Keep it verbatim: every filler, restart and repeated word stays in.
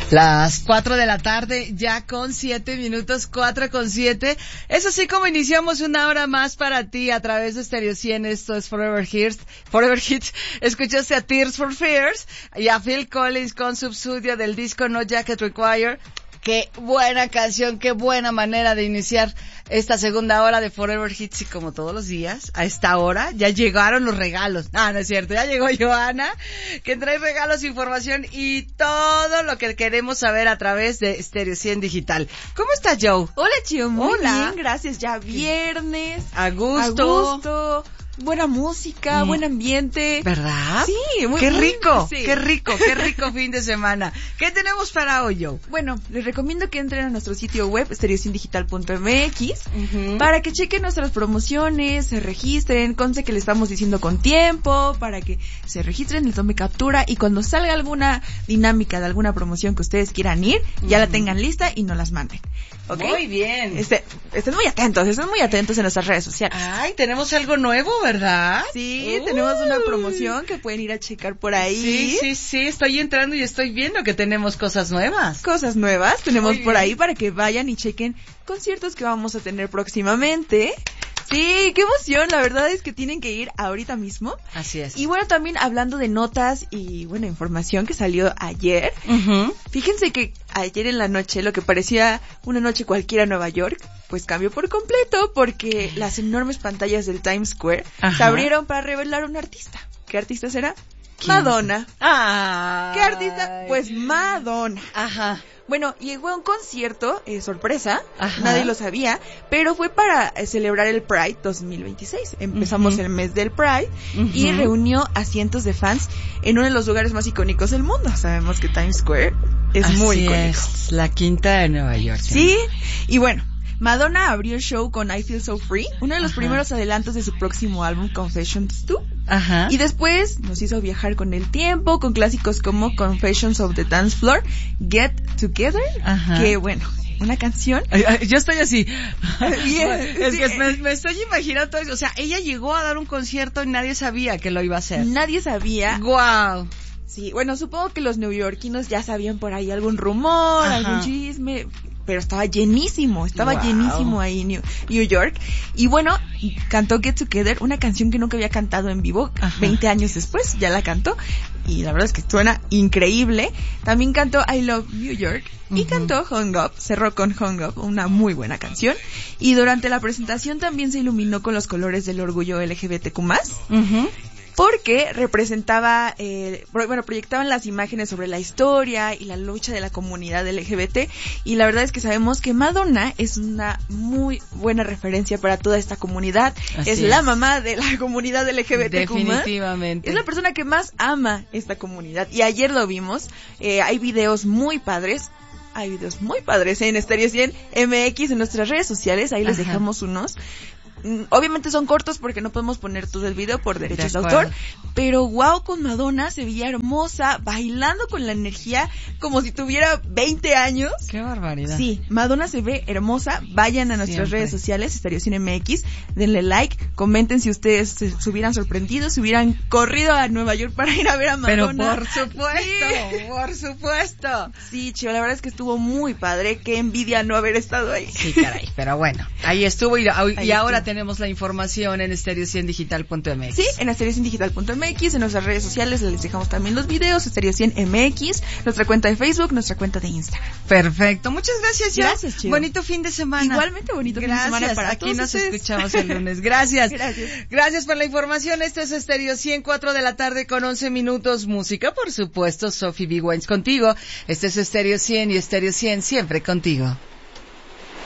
Las cuatro de la tarde, ya con siete minutos, cuatro con siete. Es así como iniciamos una hora más para ti a través de Stereo cien. Esto es Forever Hits. Forever Hits. Escuchaste a Tears for Fears y a Phil Collins con Subsudio del disco No Jacket Required. Qué buena canción, qué buena manera de iniciar esta segunda hora de Forever Hits. Y como todos los días, a esta hora ya llegaron los regalos. Ah, no es cierto, ya llegó Johanna, que trae regalos, información y todo lo que queremos saber a través de Stereo cien Digital. ¿Cómo está, Joe? Hola, Chio, muy Hola. bien, gracias. Ya viernes. A gusto. A gusto. Buena música, mm. buen ambiente. ¿Verdad? Sí, muy Qué muy, rico, sí. qué rico, qué rico fin de semana. ¿Qué tenemos para hoy, Joe? Bueno, les recomiendo que entren a nuestro sitio web, stereo cien digital punto m x, uh-huh. para que chequen nuestras promociones, se registren, conste que le estamos diciendo con tiempo, para que se registren, les tome captura y cuando salga alguna dinámica de alguna promoción que ustedes quieran ir, uh-huh. ya la tengan lista y nos las manden. ¿Okay? Muy bien. Este, estén muy atentos, estén muy atentos en nuestras redes sociales. Ay, tenemos algo nuevo, ¿verdad? Sí, Uy. tenemos una promoción que pueden ir a checar por ahí. Sí, sí, sí, estoy entrando y estoy viendo que tenemos cosas nuevas. Cosas nuevas tenemos por ahí para que vayan y chequen conciertos que vamos a tener próximamente. Sí, qué emoción, la verdad es que tienen que ir ahorita mismo. Así es. Y bueno, también hablando de notas y, bueno, información que salió ayer. Uh-huh. Fíjense que ayer en la noche, lo que parecía una noche cualquiera en Nueva York, pues cambió por completo porque las enormes pantallas del Times Square Ajá. se abrieron para revelar un artista. ¿Qué artista será? ¿Quién? Madonna. Ah. ¿Qué artista? Pues Madonna. Ajá. Bueno, llegó a un concierto, eh, sorpresa, Ajá. nadie lo sabía, pero fue para eh, celebrar el Pride dos mil veintiséis. Empezamos uh-huh. el mes del Pride uh-huh. y reunió a cientos de fans en uno de los lugares más icónicos del mundo. Sabemos que Times Square es Así muy icónico. Es, la quinta de Nueva York. Sí, y bueno, Madonna abrió el show con I Feel So Free, uno de los Ajá. primeros adelantos de su próximo álbum Confessions dos. Ajá. Y después nos hizo viajar con el tiempo, con clásicos como Confessions of the Dance Floor, Get Together, Ajá. que bueno, una canción. Ay, ay, yo estoy así. Yeah, es sí, que me, me estoy imaginando todo eso. O sea, ella llegó a dar un concierto y nadie sabía que lo iba a hacer. Nadie sabía. Guau. Wow. Sí, bueno, supongo que los neoyorquinos ya sabían por ahí algún rumor, Ajá. algún chisme, pero estaba llenísimo, estaba wow. llenísimo ahí en New, New York. Y bueno, cantó Get Together, una canción que nunca había cantado en vivo, Ajá. veinte años después, ya la cantó. Y la verdad es que suena increíble. También cantó I Love New York y uh-huh. cantó Hung Up, cerró con Hung Up, una muy buena canción. Y durante la presentación también se iluminó con los colores del orgullo L G B T Q más. Uh-huh. Porque representaba, eh, bueno, proyectaban las imágenes sobre la historia y la lucha de la comunidad L G B T, y la verdad es que sabemos que Madonna es una muy buena referencia para toda esta comunidad. Es, es la mamá de la comunidad L G B T Q más. Definitivamente. Es la persona que más ama esta comunidad, y ayer lo vimos. Eh, hay videos muy padres. Hay videos muy padres en Stereo cien M X en nuestras redes sociales, ahí les Ajá. dejamos unos. Obviamente son cortos porque no podemos poner todo el video por derechos de, de autor, pero wow, con Madonna se veía hermosa, bailando con la energía como si tuviera veinte años. Qué barbaridad. Sí, Madonna se ve hermosa. Vayan a nuestras Siempre. redes sociales, Stereo cien M X, denle like, comenten si ustedes se, se hubieran sorprendido, si hubieran corrido a Nueva York para ir a ver a Madonna. Pero por supuesto, sí. por supuesto. Sí, Chio, la verdad es que estuvo muy padre, qué envidia no haber estado ahí. Sí, caray, pero bueno, ahí estuvo y, y ahí ahora estuvo. Tenemos la información en stereo cien digital punto m x. Sí, en stereo cien digital punto m x, en nuestras redes sociales les dejamos también los videos, Stereo cien M X, nuestra cuenta de Facebook, nuestra cuenta de Instagram. Perfecto, muchas gracias, Gio. Gracias, Chio. Bonito fin de semana. Igualmente bonito gracias. fin de semana para Aquí todos nos ustedes. escuchamos el lunes. Gracias. Gracias. Gracias por la información. Esto es Stereo cien, cuatro de la tarde con once minutos. Música, por supuesto, Sophie B. Wines contigo. Este es Stereo cien y Stereo cien siempre contigo.